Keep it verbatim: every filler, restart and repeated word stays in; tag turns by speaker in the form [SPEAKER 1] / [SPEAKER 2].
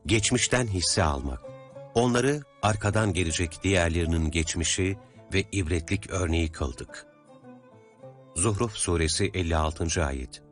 [SPEAKER 1] Geçmişten hisse almak. Onları arkadan gelecek diğerlerinin geçmişi ve ibretlik örneği kıldık. Zuhruf Suresi elli altıncı. ayet.